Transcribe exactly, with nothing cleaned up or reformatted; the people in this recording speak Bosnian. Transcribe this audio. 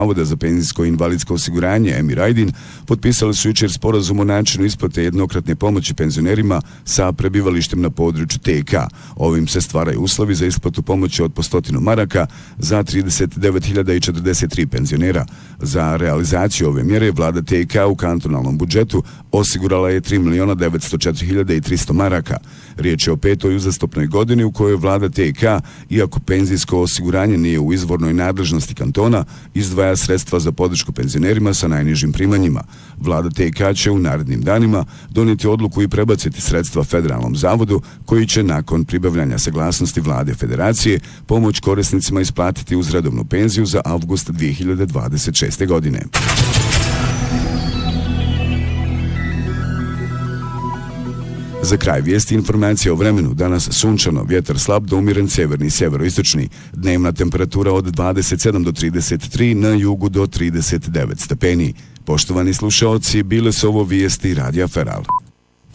Zavoda za penzijsko i invalidsko osiguranje Emir Aydin potpisali su jučer sporazum o načinu isplate jednokratne pomoći penzionerima sa prebivalištem na području T K. Ovim se stvaraju uslovi za isplatu pomoći od po stotinu maraka za trideset devet hiljada četrdeset tri penzionera. Za realizaciju ove mjere vlada T K u kantonalnom budžetu osigurala je tri miliona devetsto četiri hiljade tristo maraka. Riječ je o petoj uzastopnoj godini u kojoj vlada T K, iako penzijsko osiguranje nije u izvornoj nadležnosti kantona, izdvaja sredstva za podršku penzionerima sa najnižim primanjima. Vlada T K će u narednim danima donijeti odluku i prebaciti sredstva federalnom zavodu, koji će nakon pribavljanja saglasnosti vlade federacije pomoć korisnicima isplatiti uz redovnu penziju za avgust dvije hiljade dvadeset šeste. godine. Za kraj vijesti informacije o vremenu. Danas sunčano, vjetar slab do umiren sjeverni i sjeveroistočni. Dnevna temperatura od dvadeset sedam do trideset tri, na jugu do trideset devet stepeni. Poštovani slušaoci, bile su ovo vijesti Radija Feral.